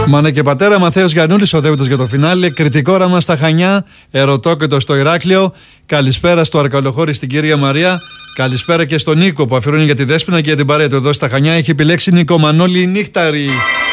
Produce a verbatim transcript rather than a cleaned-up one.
Μάνα και πατέρα, Μαθαίος Γιαννούλης, οδεύοντας για το φινάλε. Κριτικό όραμα στα Χανιά, ερωτόκετο στο Ηράκλειο. Καλησπέρα στο Αρκαλοχώρι στην κυρία Μαρία. Καλησπέρα και στον Νίκο που αφιερώνει για τη Δέσποινα και για την παρέα του εδώ στα Χανιά. Έχει επιλέξει Νίκο Μανώλη Νύχταρη.